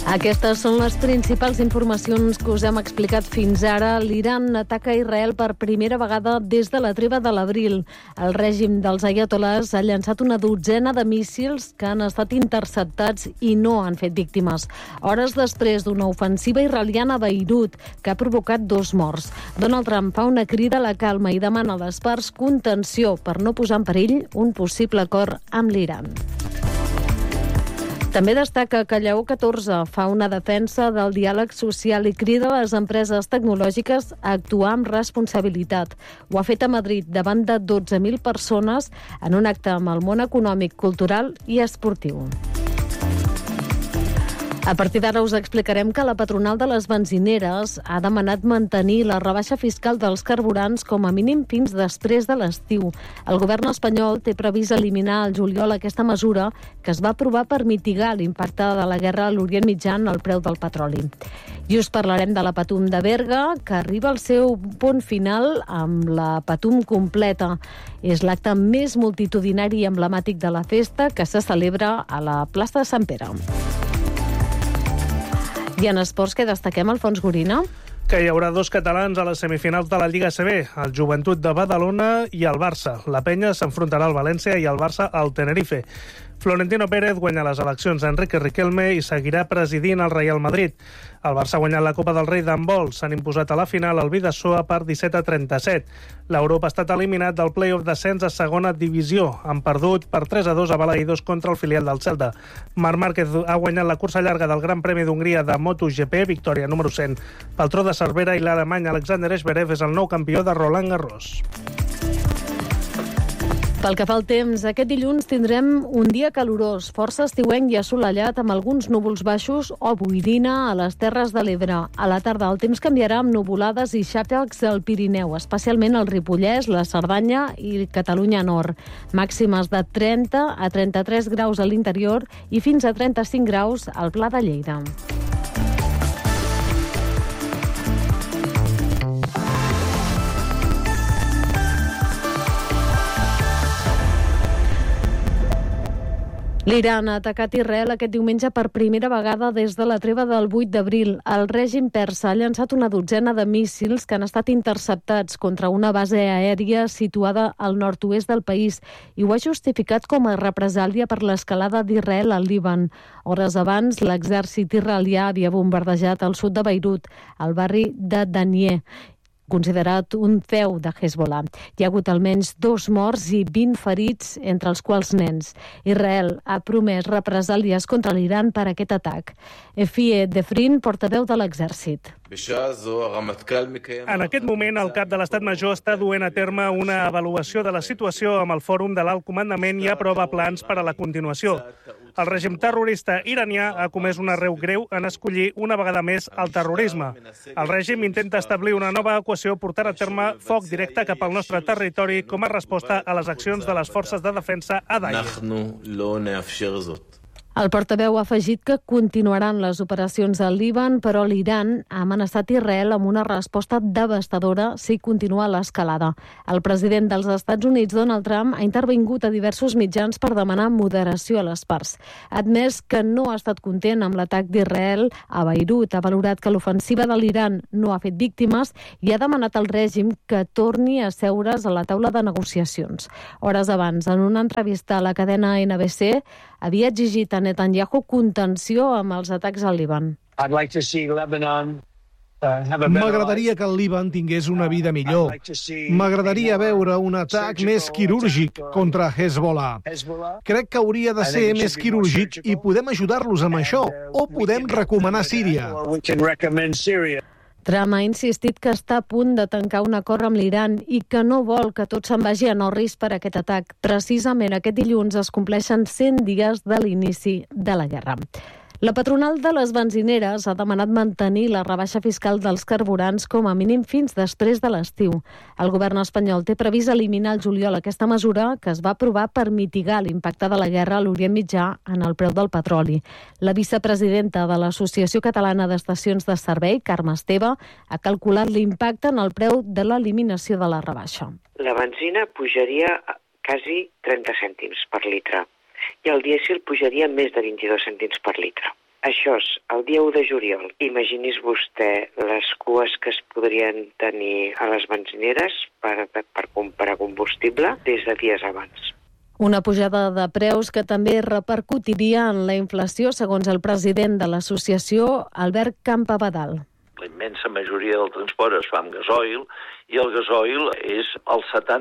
Aquestes són les principals informacions que us hem explicat fins ara. L'Iran ataca Israel per primera vegada des de la treva de l'abril. El règim dels aiatolars ha llançat una dotzena de míssils que han estat interceptats i no han fet víctimes. Hores després d'una ofensiva israeliana a Beirut, que ha provocat 2 morts. Donald Trump fa una crida a la calma i demana a les parts contenció per no posar en perill un possible acord amb l'Iran. També destaca que Lleó XIV fa una defensa del diàleg social i crida a les empreses tecnològiques a actuar amb responsabilitat. Ho ha fet a Madrid davant de 12.000 persones en un acte amb el món econòmic, cultural i esportiu. A partir d'ara us explicarem que la patronal de les benzineres ha demanat mantenir la rebaixa fiscal dels carburants com a mínim fins després de l'estiu. El govern espanyol té previst eliminar al juliol aquesta mesura que es va aprovar per mitigar l'impacte de la guerra a l'Orient Mitjà en el preu del petroli. I us parlarem de la Patum de Berga, que arriba al seu punt final amb la Patum completa. És l'acte més multitudinari i emblemàtic de la festa que se celebra a la plaça de Sant Pere. I en esports, què destaquem, Alfons Gorina? Que hi haurà 2 catalans a les semifinals de la Lliga ACB, el Joventut de Badalona i el Barça. La Penya s'enfrontarà al València i el Barça al Tenerife. Florentino Pérez guanya les eleccions a Enrique Riquelme i seguirà presidint el Real Madrid. El Barça ha guanyat la Copa del Rei d'handbol. S'han imposat a la final el Bidasoa per 17-37. L'Europa ha estat eliminat del play-off d'ascens a segona divisió. Han perdut per 3-2 a Balaïdos contra el filial del Celta. Marc Márquez ha guanyat la cursa llarga del Gran Premi d'Hongria de MotoGP, victòria número 100 pel Tro de Cervera, i l'alemany Alexander Zverev és el nou campió de Roland Garros. Pel que fa al temps, aquest dilluns tindrem un dia calorós, força estiuenc i assolellat amb alguns núvols baixos o boirina a les Terres de l'Ebre. A la tarda el temps canviarà amb nuvolades i xàfecs al Pirineu, especialment al Ripollès, la Cerdanya i Catalunya Nord. Màximes de 30 a 33 graus a l'interior i fins a 35 graus al Pla de Lleida. L'Iran ha atacat Israel aquest diumenge per primera vegada des de la treva del 8 d'abril. El règim persa ha llançat una dotzena de míssils que han estat interceptats contra una base aèria situada al nord-oest del país i ho ha justificat com a represàlia per l'escalada d'Israel al Líban. Hores abans, l'exèrcit israelià havia bombardejat el sud de Beirut, al barri de Danieh, considerat un feu de Hezbollah. Hi ha hagut almenys 2 morts i 20 ferits, entre els quals nens. Israel ha promès represàlies contra l'Iran per aquest atac. Efie Defrin, portaveu de l'exèrcit. En aquest moment, el cap de l'Estat Major està duent a terme una avaluació de la situació amb el Fòrum de l'Alt Comandament i aprova plans per a la continuació. El règim terrorista iranià ha comès un error greu en escollir una vegada més el terrorisme. El règim intenta establir una nova equació portant a terme foc directe cap al nostre territori com a resposta a les accions de les forces de defensa a Daesh. El portaveu ha afegit que continuaran les operacions al Líban, però l'Iran ha amenaçat Israel amb una resposta devastadora si continua l'escalada. El president dels Estats Units, Donald Trump, ha intervingut a diversos mitjans per demanar moderació a les parts. Ha admès que no ha estat content amb l'atac d'Israel a Beirut, ha valorat que l'ofensiva de l'Iran no ha fet víctimes i ha demanat al règim que torni a seure's a la taula de negociacions. Hores abans, en una entrevista a la cadena NBC, havia exigit a Netanyahu contenció amb els atacs al Líban. M'agradaria que el Líban tingués una vida millor. M'agradaria veure un atac més quirúrgic contra Hezbollah. Crec que hauria de ser més quirúrgic i podem ajudar-los amb això, o podem recomanar Síria. Trump ha insistit que està a punt de tancar un acord amb l'Iran i que no vol que tot se'n vagi a no risc per aquest atac. Precisament aquest dilluns es compleixen 100 dies de l'inici de la guerra. La patronal de les benzineres ha demanat mantenir la rebaixa fiscal dels carburants com a mínim fins després de l'estiu. El govern espanyol té previst eliminar al juliol aquesta mesura que es va aprovar per mitigar l'impacte de la guerra a l'Orient Mitjà en el preu del petroli. La vicepresidenta de l'Associació Catalana d'Estacions de Servei, Carme Esteve, ha calculat l'impacte en el preu de l'eliminació de la rebaixa. La benzina pujaria quasi 30 cèntims per litre i el dièsel pujaria més de 22 cèntims per litre. Això és el dia 1 de juliol. Imagini's vostè les cues que es podrien tenir a les benzineres per comprar combustible des de dies abans. Una pujada de preus que també repercutiria en la inflació, segons el president de l'associació, Albert Campabadal. La immensa majoria del transport es fa amb gasoil i el gasoil és el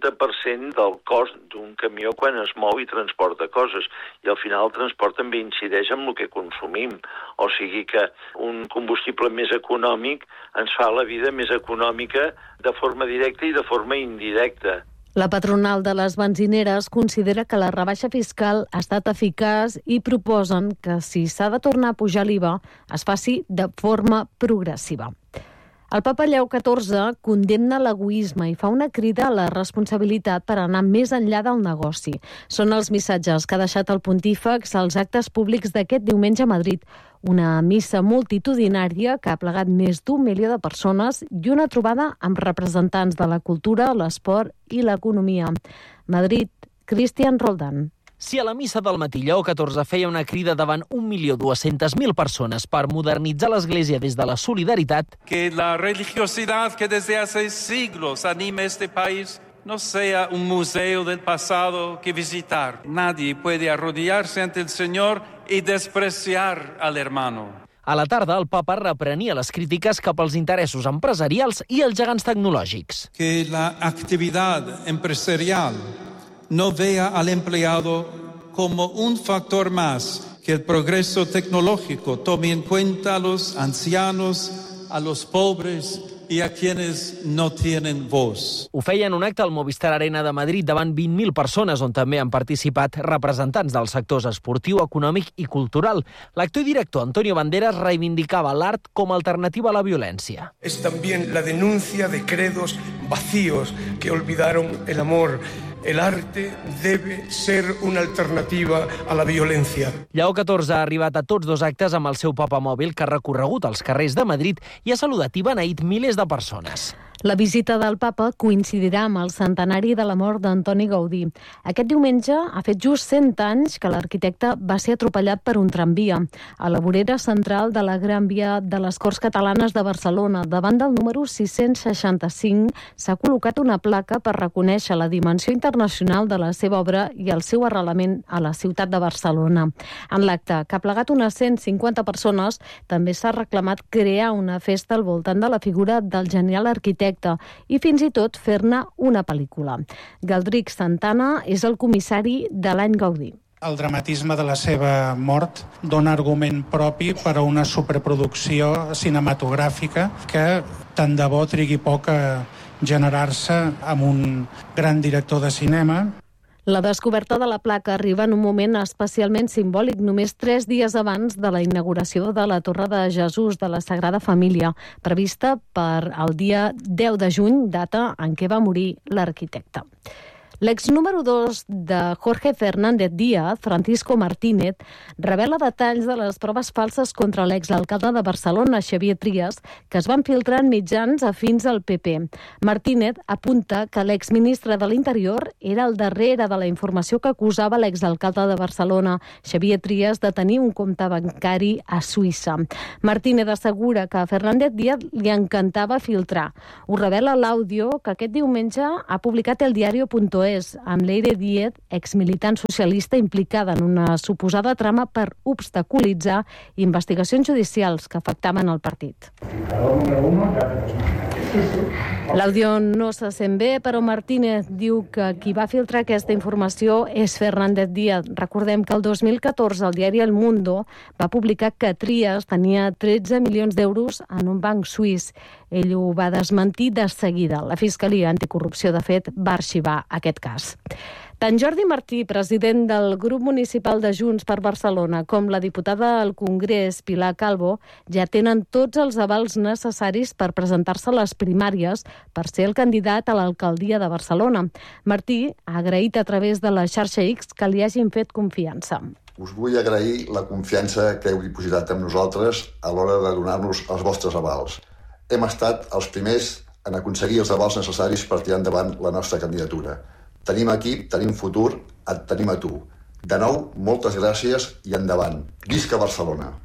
70% del cost d'un camió quan es mou i transporta coses. I al final el transport també incideix en el que consumim. O sigui que un combustible més econòmic ens fa la vida més econòmica de forma directa i de forma indirecta. La patronal de les benzineres considera que la rebaixa fiscal ha estat eficaç i proposen que si s'ha de tornar a pujar l'IVA es faci de forma progressiva. El papa Lleó XIV condemna l'egoisme i fa una crida a la responsabilitat per anar més enllà del negoci. Són els missatges que ha deixat el pontífex als actes públics d'aquest diumenge a Madrid. Una missa multitudinària que ha plegat més d'1 milió de persones i una trobada amb representants de la cultura, l'esport i l'economia. Madrid, Cristian Roldán. Si a la missa del matí Lleó XIV feia una crida davant 1.200.000 persones per modernitzar l'Església des de la solidaritat, que la religiosidad que desde hace siglos anima este país no sea un museo del pasado que visitar. Nadie puede arrodillarse ante el Señor y despreciar al hermano. A la tarda, el papa reprenia les crítiques cap als interessos empresarials i els gegants tecnològics. Que la actividad empresarial no vea al empleado como un factor más, que el progreso tecnológico tome en cuenta a los ancianos, a los pobres y a quienes no tienen voz. Ho feia en un acte al Movistar Arena de Madrid davant 20.000 persones, on també han participat representants dels sectors esportiu, econòmic i cultural. L'actor i director Antonio Banderas reivindicava l'art com a alternativa a la violència. Es también la denuncia de credos vacíos que olvidaron el amor. El arte debe ser una alternativa a la violència. Lleó XIV ha arribat a tots dos actes amb el seu papamòbil que ha recorregut els carrers de Madrid i ha saludat i beneït milers de persones. La visita del papa coincidirà amb el centenari de la mort d'Antoni Gaudí. Aquest diumenge ha fet just 100 anys que l'arquitecte va ser atropellat per un tramvia. A la vorera central de la Gran Via de les Corts Catalanes de Barcelona, davant del número 665, s'ha col·locat una placa per reconèixer la dimensió internacional de la seva obra i el seu arrelament a la ciutat de Barcelona. En l'acte, que ha plegat unes 150 persones, també s'ha reclamat crear una festa al voltant de la figura del genial arquitecte i fins i tot fer-ne una pel·lícula. Galdric Santana és el comissari de l'any Gaudí. El dramatisme de la seva mort dona argument propi per a una superproducció cinematogràfica que tant de bo trigui poc a generar-se amb un gran director de cinema. La descoberta de la placa arriba en un moment especialment simbòlic, només 3 dies abans de la inauguració de la Torre de Jesús de la Sagrada Família, prevista per el dia 10 de juny, data en què va morir l'arquitecte. L'ex número 2 de Jorge Fernández Díaz, Francisco Martínez, revela detalls de les proves falses contra l'exalcalde de Barcelona, Xavier Trias, que es van filtrar en mitjans afins al PP. Martínez apunta que l'exministre de l'Interior era al darrere de la informació que acusava l'exalcalde de Barcelona, Xavier Trias, de tenir un compte bancari a Suïssa. Martínez assegura que a Fernández Díaz li encantava filtrar. Ho revela l'àudio que aquest diumenge ha publicat el diario.es amb Leire Díez, exmilitant socialista implicada en una suposada trama per obstaculitzar investigacions judicials que afectaven el partit. L'àudio no se sent bé, però Martínez diu que qui va filtrar aquesta informació és Fernández Díaz. Recordem que el 2014 el diari El Mundo va publicar que Trias tenia 13 milions d'euros en un banc suís. Ell ho va desmentir de seguida. La Fiscalia Anticorrupció, de fet, va arxivar aquest cas. Tant Jordi Martí, president del grup municipal de Junts per Barcelona, com la diputada al Congrés, Pilar Calvo, ja tenen tots els avals necessaris per presentar-se a les primàries per ser el candidat a l'alcaldia de Barcelona. Martí ha agraït a través de la xarxa X que li hagin fet confiança. Us vull agrair la confiança que heu dipositat en nosaltres a l'hora de donar-nos els vostres avals. Hem estat els primers en aconseguir els avals necessaris per tirar endavant la nostra candidatura. Tenim equip, tenim futur, et tenim a tu. De nou, moltes gràcies i endavant. Visca Barcelona!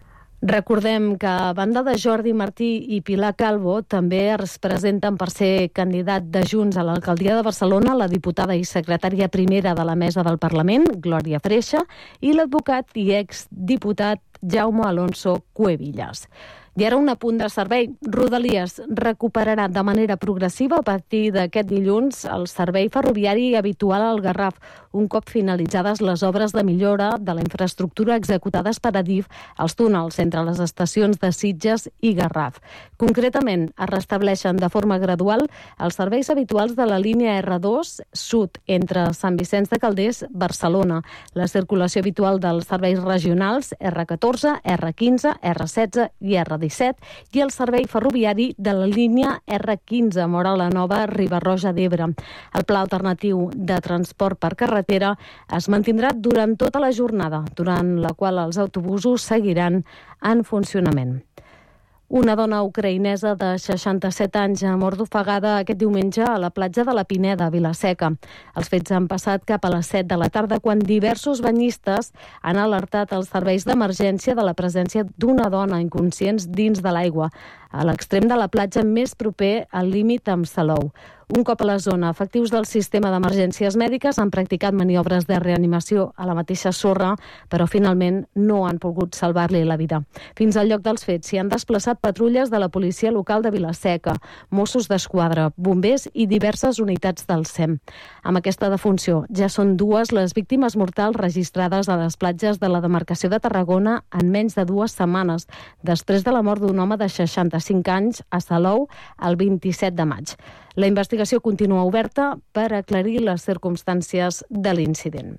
Recordem que a banda de Jordi Martí i Pilar Calvo també es presenten per ser candidat de Junts a l'alcaldia de Barcelona la diputada i secretària primera de la Mesa del Parlament, Glòria Freixa, i l'advocat i exdiputat Jaume Alonso Cuevillas. I ara un apunt de servei. Rodalies recuperarà de manera progressiva a partir d'aquest dilluns el servei ferroviari habitual al Garraf, un cop finalitzades les obres de millora de la infraestructura executades per Adif als túnels entre les estacions de Sitges i Garraf. Concretament, es restableixen de forma gradual els serveis habituals de la línia R2 sud entre Sant Vicenç de Calders, Barcelona, la circulació habitual dels serveis regionals R14, R15, R16 i R17 i el servei ferroviari de la línia R15 Móra la Nova, Riba-roja d'Ebre. El pla alternatiu de transport per carretera es mantindrà durant tota la jornada, durant la qual els autobusos seguiran en funcionament. Una dona ucraïnesa de 67 anys ha mort ofegada aquest diumenge a la platja de la Pineda, a Vila-seca. Els fets han passat cap a les 7 de la tarda quan diversos banyistes han alertat els serveis d'emergència de la presència d'una dona inconscients dins de l'aigua, a l'extrem de la platja més proper al límit amb Salou. Un cop a la zona, efectius del sistema d'emergències mèdiques han practicat maniobres de reanimació a la mateixa sorra, però finalment no han pogut salvar-li la vida. Fins al lloc dels fets s'hi han desplaçat patrulles de la policia local de Vila-seca, Mossos d'Esquadra, bombers i diverses unitats del SEM. Amb aquesta defunció ja són 2 les víctimes mortals registrades a les platges de la demarcació de Tarragona en menys de 2 setmanes, després de la mort d'un home de 65 anys a Salou el 27 de maig. La investigació continua oberta per aclarir les circumstàncies de l'incident.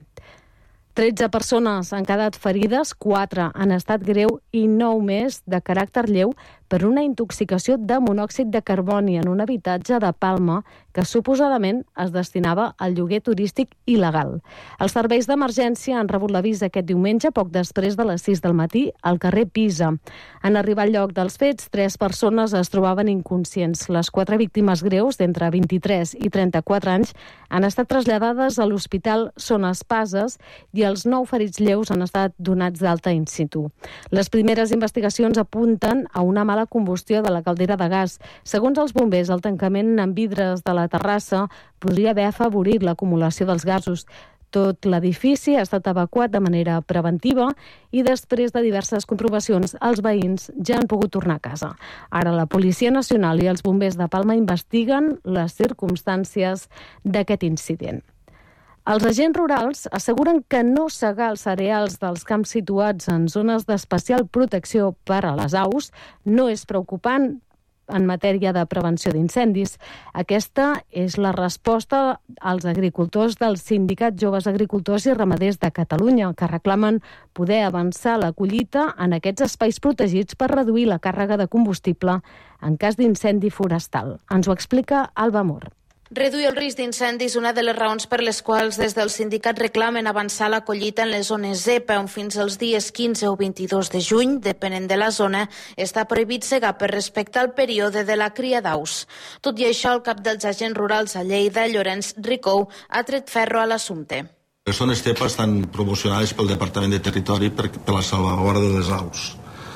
13 persones han quedat ferides, 4 han estat greu i 9 més de caràcter lleu per una intoxicació de monòxid de carboni en un habitatge de Palma que suposadament es destinava al lloguer turístic il·legal. Els serveis d'emergència han rebut l'avís aquest diumenge, poc després de les 6 del matí, al carrer Pisa. En arribar al lloc dels fets, 3 persones es trobaven inconscients. Les 4 víctimes greus, d'entre 23 i 34 anys, han estat traslladades a l'Hospital Son Espases i els 9 ferits lleus han estat donats d'alta in situ. Les primeres investigacions apunten a una mala combustió de la caldera de gas. Segons els bombers, el tancament amb vidres de la terrassa podria haver afavorit l'acumulació dels gasos. Tot l'edifici ha estat evacuat de manera preventiva i després de diverses comprovacions, els veïns ja han pogut tornar a casa. Ara la Policia Nacional i els bombers de Palma investiguen les circumstàncies d'aquest incident. Els agents rurals asseguren que no segar els cereals dels camps situats en zones d'especial protecció per a les aus no és preocupant en matèria de prevenció d'incendis. Aquesta és la resposta als agricultors del Sindicat Joves Agricultors i Ramaders de Catalunya, que reclamen poder avançar la collita en aquests espais protegits per reduir la càrrega de combustible en cas d'incendi forestal. Ens ho explica Alba Mor. Reduir el risc d'incendi és una de les raons per les quals des del sindicat reclamen avançar la collita en les zones ZEPA, on fins als dies 15 o 22 de juny, depenent de la zona, està prohibit segar per respectar el període de la cria d'aus. Tot i això, el cap dels agents rurals a Lleida, Llorenç Ricou, ha tret ferro a l'assumpte. Les zones ZEPA estan promocionades pel Departament de Territori per la salvaguarda de les aus.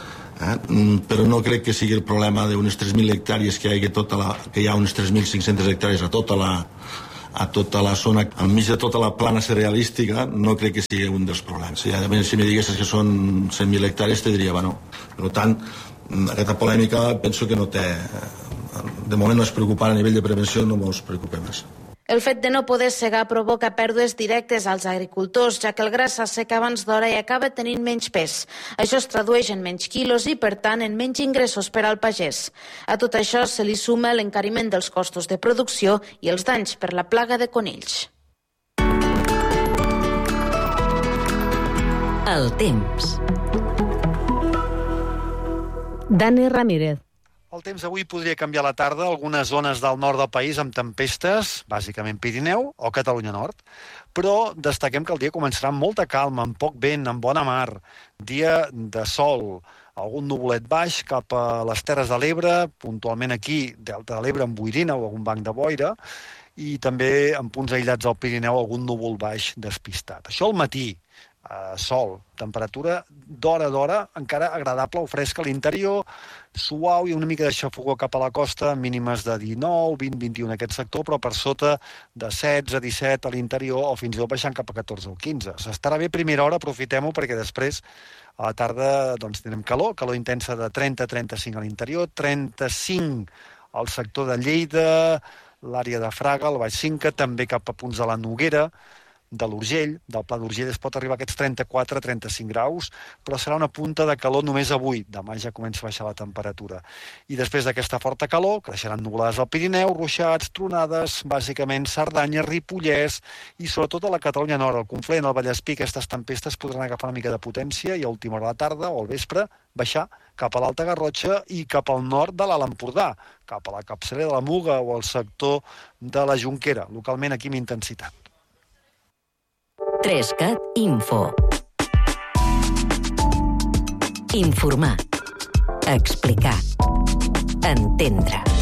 Però no crec que sigui el problema d'unes 3.000 hectàrees que hi ha unes 3.500 hectàrees a tota la zona, al mig de tota la plana cerealística, no crec que sigui un dels problemes. Si me diguessis que són 100.000 hectàrees, te diria, bueno, per tant, aquesta polèmica penso que no té, de moment no és preocupant a nivell de prevenció, no ens preocupem més. El fet de no poder segar provoca pèrdues directes als agricultors, ja que el gra s'asseca abans d'hora i acaba tenint menys pes. Això es tradueix en menys quilos i, per tant, en menys ingressos per al pagès. A tot això se li suma l'encariment dels costos de producció i els danys per la plaga de conills. El temps. Dani Ramírez. El temps avui podria canviar a la tarda a algunes zones del nord del país amb tempestes, bàsicament Pirineu o Catalunya Nord. Però destaquem que el dia començarà amb molta calma, amb poc vent, amb bona mar, dia de sol, algun nuvolet baix cap a les Terres de l'Ebre, puntualment aquí, Delta de l'Ebre, amb boirina o algun banc de boira, i també en punts aïllats al Pirineu algun núvol baix despistat. Això al matí. sol. Temperatura d'hora a d'hora, encara agradable o fresca a l'interior, suau i una mica de xafogó cap a la costa, mínimes de 19, 20, 21 en aquest sector, però per sota de 16, 17 a l'interior o fins i tot baixant cap a 14 o 15. S'estarà bé primera hora, aprofitem-ho, perquè després a la tarda doncs, tindrem calor intensa de 30-35 a l'interior, 35 al sector de Lleida, l'àrea de Fraga, el Baix Cinca, també cap a punts de la Noguera, de l'Urgell, del Pla d'Urgell es pot arribar a aquests 34-35 graus, però serà una punta de calor només avui. Demà ja comença a baixar la temperatura. I després d'aquesta forta calor, creixeran nuvolades al Pirineu, ruixats, tronades, bàsicament Cerdanya, Ripollès i sobretot a la Catalunya Nord, al Conflent, al Vallespí, aquestes tempestes podran agafar una mica de potència i a última hora de la tarda o al vespre baixar cap a l'Alta Garrotxa i cap al nord de l'Alt Empordà, cap a la capçalera de la Muga o al sector de la Jonquera, localment aquí amb intensitat. 3CAT Info. Informar. Explicar. Entendre.